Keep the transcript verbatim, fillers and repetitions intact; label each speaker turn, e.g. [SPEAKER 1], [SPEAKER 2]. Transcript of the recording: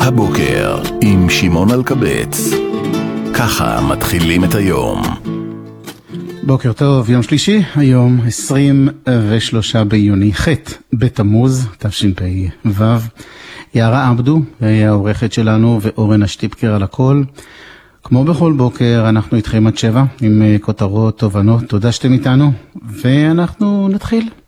[SPEAKER 1] הבוקר עם שמעון אלקבץ. ככה מתחילים את היום.
[SPEAKER 2] בוקר טוב, יום שלישי, היום עשרים ושלושה ביוני, ח' בתמוז, תשפ"ו. יערה עבדו, העורכת שלנו, ואורן השטיפקר על הכל. כמו בכל בוקר, אנחנו איתכם עד שבע, עם כותרות, תובנות. תודה שאתם איתנו, ואנחנו נתחיל.